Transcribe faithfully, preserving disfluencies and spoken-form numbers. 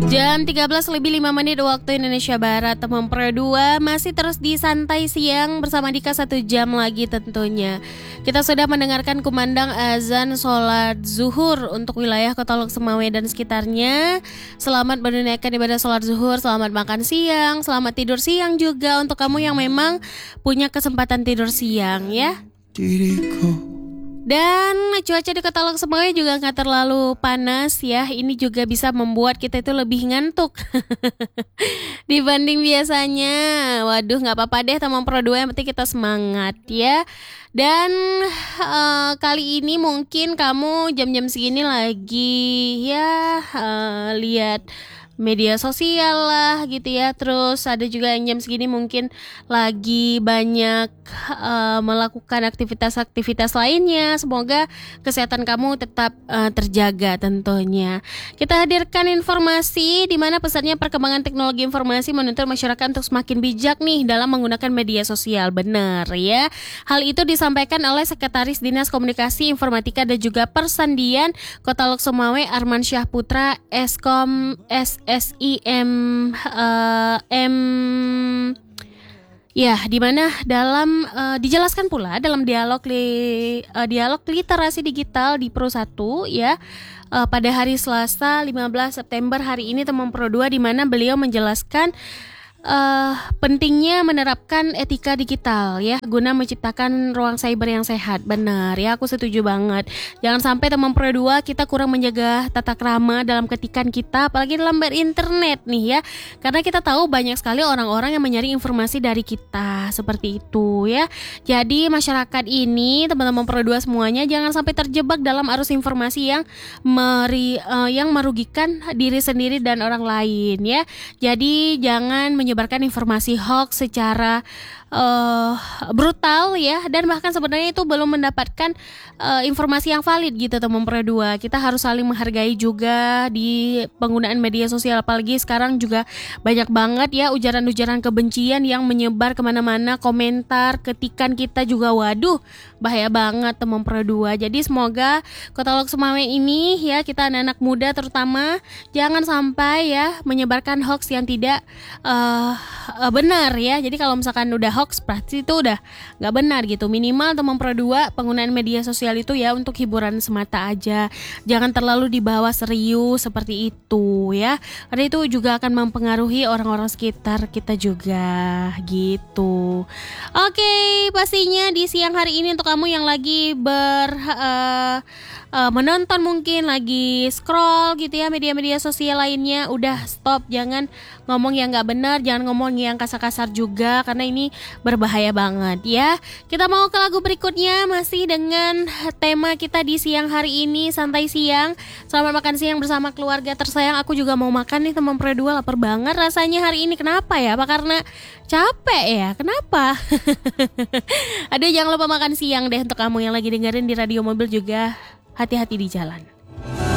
Jam tiga belas lebih lima menit waktu Indonesia Barat. Teman Pro dua masih terus di Santai Siang bersama Dika satu jam lagi tentunya. Kita sudah mendengarkan kumandang azan sholat zuhur untuk wilayah Kota Lok Semawe dan sekitarnya. Selamat menunaikan ibadah sholat zuhur, selamat makan siang, selamat tidur siang juga untuk kamu yang memang punya kesempatan tidur siang ya. Diriku. Dan cuaca di Kota Lok Semawe juga gak terlalu panas ya. Ini juga bisa membuat kita itu lebih ngantuk dibanding biasanya. Waduh, gak apa-apa deh teman Pro dua, yang penting kita semangat ya. Dan uh, kali ini mungkin kamu jam-jam segini lagi ya uh, lihat media sosial lah gitu ya. Terus ada juga yang jam segini mungkin lagi banyak uh, melakukan aktivitas-aktivitas lainnya. Semoga kesehatan kamu tetap uh, terjaga tentunya. Kita hadirkan informasi di mana pesannya perkembangan teknologi informasi menuntut masyarakat untuk semakin bijak nih dalam menggunakan media sosial. Benar ya. Hal itu disampaikan oleh Sekretaris Dinas Komunikasi Informatika dan juga Persandian Kota Lok Semawe Arman Syah Putra Eskom S S I M uh, M ya, di mana dalam uh, dijelaskan pula dalam dialog li, uh, dialog literasi digital di Pro satu ya uh, pada hari Selasa lima belas September hari ini teman Pro dua, di mana beliau menjelaskan Uh, pentingnya menerapkan etika digital ya guna menciptakan ruang cyber yang sehat. Benar ya, aku setuju banget. Jangan sampai teman Pro dua kita kurang menjaga tata krama dalam ketikan kita, apalagi dalam berinternet nih ya. Karena kita tahu banyak sekali orang-orang yang mencari informasi dari kita seperti itu ya. Jadi masyarakat ini, teman-teman Pro dua semuanya, jangan sampai terjebak dalam arus informasi yang meri, uh, yang merugikan diri sendiri dan orang lain ya. Jadi jangan menyebarkan informasi hoax secara uh, brutal ya, dan bahkan sebenarnya itu belum mendapatkan uh, informasi yang valid gitu teman Pro dua. Kita harus saling menghargai juga di penggunaan media sosial, apalagi sekarang juga banyak banget ya ujaran-ujaran kebencian yang menyebar kemana-mana, komentar, ketikan kita juga, waduh bahaya banget teman Pro dua. Jadi semoga Kota Lok Semawe ini ya, kita anak-anak muda terutama, jangan sampai ya menyebarkan hoax yang tidak uh, Uh, benar ya. Jadi kalau misalkan udah hoax pasti itu udah nggak benar gitu. Minimal teman Pro dua, penggunaan media sosial itu ya untuk hiburan semata aja, jangan terlalu dibawa serius seperti itu ya, karena itu juga akan mempengaruhi orang-orang sekitar kita juga gitu. Oke, pastinya di siang hari ini untuk kamu yang lagi ber uh, uh, menonton, mungkin lagi scroll gitu ya media-media sosial lainnya, udah stop, jangan ngomong yang nggak benar, jangan ngomong yang kasar-kasar juga, karena ini berbahaya banget ya. Kita mau ke lagu berikutnya, masih dengan tema kita di siang hari ini, santai siang. Selamat makan siang bersama keluarga tersayang. Aku juga mau makan nih teman Pro dua, lapar banget rasanya hari ini. Kenapa ya? Apa karena capek ya? Kenapa? Aduh, jangan lupa makan siang deh untuk kamu yang lagi dengerin di radio mobil juga. Hati-hati di jalan.